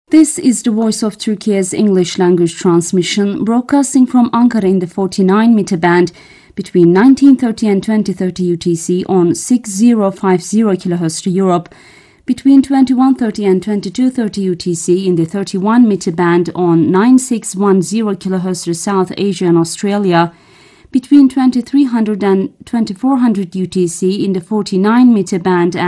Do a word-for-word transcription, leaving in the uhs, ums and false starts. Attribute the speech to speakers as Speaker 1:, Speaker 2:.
Speaker 1: This is the Voice of Turkey's English language transmission, broadcasting from Ankara in the forty-nine meter band between nineteen thirty and twenty thirty U T C on six thousand fifty kilohertz to Europe, between twenty-one thirty and twenty-two thirty U T C in the thirty-one meter band on nine thousand six hundred ten kilohertz to South Asia and Australia, between twenty-three hundred and twenty-four hundred U T C in the forty-nine meter band